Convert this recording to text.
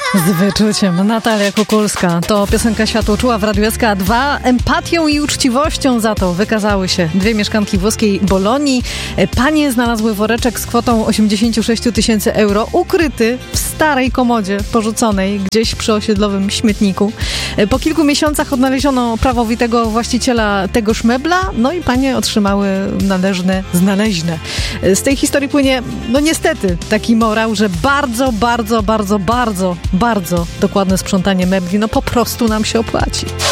Z wyczuciem. Natalia Kukulska. To piosenka Światłoczuła w Radiu SK2. Empatią i uczciwością za to wykazały się dwie mieszkanki włoskiej Bolonii. Panie znalazły woreczek z kwotą 86 000 euro ukryty w starej komodzie porzuconej gdzieś przy osiedlowym śmietniku. Po kilku miesiącach odnaleziono prawowitego właściciela tegoż mebla, no i panie otrzymały należne znaleźne. Z tej historii płynie, no niestety, taki morał, że bardzo dokładne sprzątanie mebli, no po prostu nam się opłaci.